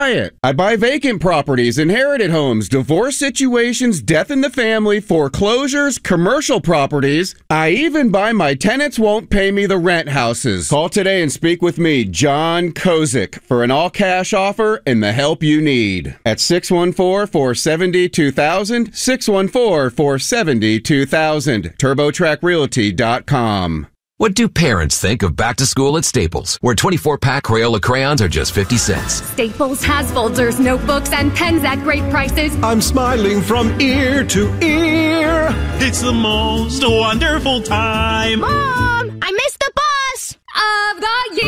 it. I buy vacant properties, inherited homes, divorce situations, death in the family, foreclosures, commercial properties. I even buy my tenants won't pay me the rent houses. Call today and speak with me, John Kozik, for an all-cash offer and the help you need. At 614-470-2000, 614-470-2000, TurboTrackRealty.com. What do parents think of back to school at Staples, where 24-pack Crayola crayons are just 50 cents? Staples has folders, notebooks, and pens at great prices. I'm smiling from ear to ear. It's the most wonderful time. Mom, I missed the bus of the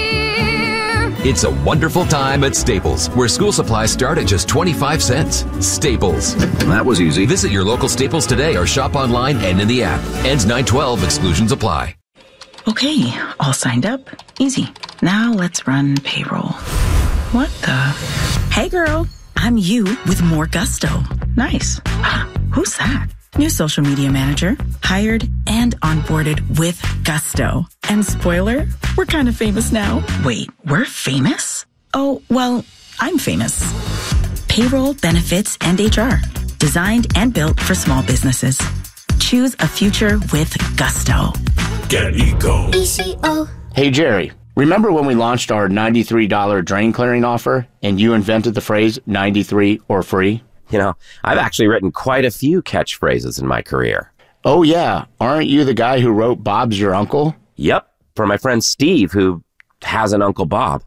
year. It's a wonderful time at Staples, where school supplies start at just 25 cents. Staples. That was easy. Visit your local Staples today or shop online and in the app. Ends 9/12. Exclusions apply. Okay, all signed up. Easy. Now let's run payroll. What the? Hey girl, I'm you with more gusto. Nice. Who's that? New social media manager. Hired and onboarded with gusto. And spoiler, we're kind of famous now. Wait, we're famous? Oh, well, I'm famous. Payroll, benefits, and HR. Designed and built for small businesses. Choose a future with gusto. Get Eco. ECO. Hey, Jerry, remember when we launched our $93 drain clearing offer and you invented the phrase 93 or free? You know, I've actually written quite a few catchphrases in my career. Oh, yeah. Aren't you the guy who wrote Bob's Your Uncle? Yep, for my friend Steve, who has an Uncle Bob.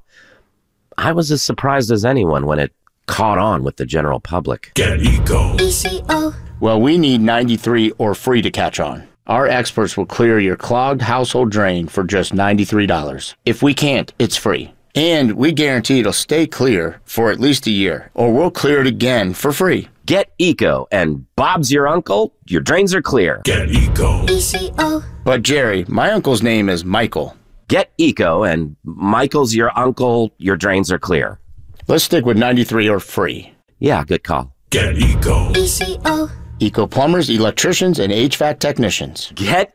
I was as surprised as anyone when it caught on with the general public. Get Eco. ECO. Well, we need 93 or free to catch on. Our experts will clear your clogged household drain for just $93. If we can't, it's free. And we guarantee it'll stay clear for at least a year, or we'll clear it again for free. Get Eco, and Bob's your uncle, your drains are clear. Get Eco. ECO. But Jerry, my uncle's name is Michael. Get Eco, and Michael's your uncle, your drains are clear. Let's stick with 93 or free. Yeah, good call. Get Eco. ECO. Eco plumbers, electricians, and HVAC technicians.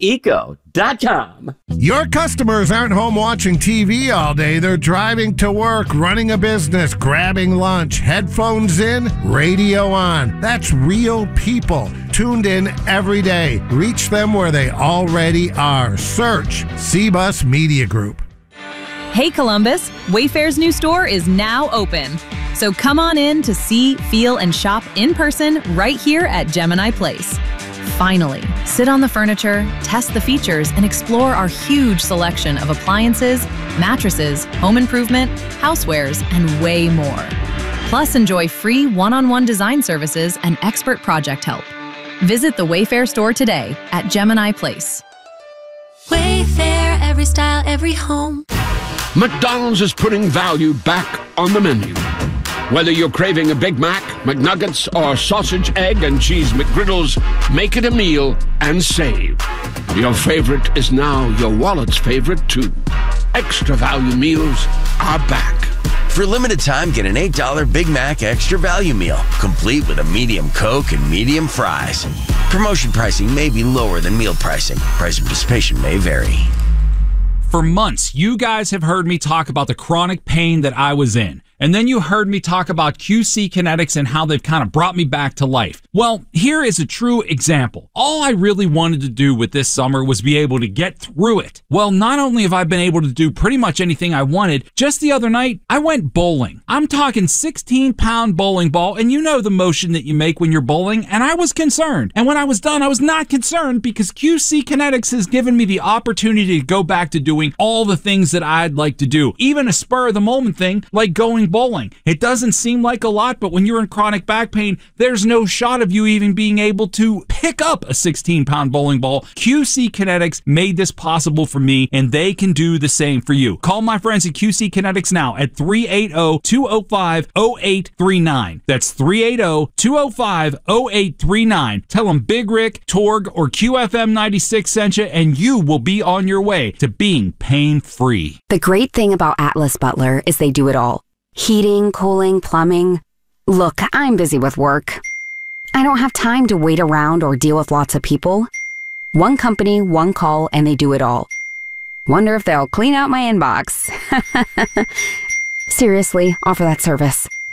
GetEco.com. Your customers aren't home watching TV all day. They're driving to work, running a business, grabbing lunch, headphones in, radio on. That's real people tuned in every day. Reach them where they already are. Search CBus Media Group. Hey Columbus, Wayfair's new store is now open. So come on in to see, feel, and shop in person right here at Gemini Place. Finally, sit on the furniture, test the features, and explore our huge selection of appliances, mattresses, home improvement, housewares, and way more. Plus, enjoy free one-on-one design services and expert project help. Visit the Wayfair store today at Gemini Place. Wayfair, every style, every home. McDonald's is putting value back on the menu. Whether you're craving a Big Mac, McNuggets, or sausage, egg, and cheese McGriddles, make it a meal and save. Your favorite is now your wallet's favorite, too. Extra value meals are back. For a limited time, get an $8 Big Mac Extra Value Meal, complete with a medium Coke and medium fries. Promotion pricing may be lower than meal pricing. Price and participation may vary. For months, you guys have heard me talk about the chronic pain that I was in. And then you heard me talk about QC Kinetics and how they've kind of brought me back to life. Well, here is a true example. All I really wanted to do with this summer was be able to get through it. Well, not only have I been able to do pretty much anything I wanted, just the other night, I went bowling. I'm talking 16-pound bowling ball, and you know the motion that you make when you're bowling, and I was concerned. And when I was done, I was not concerned because QC Kinetics has given me the opportunity to go back to doing all the things that I'd like to do. Even a spur-of-the-moment thing like going bowling. It doesn't seem like a lot, but when you're in chronic back pain, there's no shot of you even being able to pick up a 16-pound bowling ball. QC Kinetics made this possible for me, and they can do the same for you. Call my friends at QC Kinetics now at 380-205-0839. That's 380-205-0839. Tell them Big Rick, Torg, or QFM 96 sent you, and you will be on your way to being pain-free. The great thing about Atlas Butler is they do it all. Heating, cooling, plumbing. Look, I'm busy with work. I don't have time to wait around or deal with lots of people. One company, one call, and they do it all. Wonder if they'll clean out my inbox. Seriously, offer that service.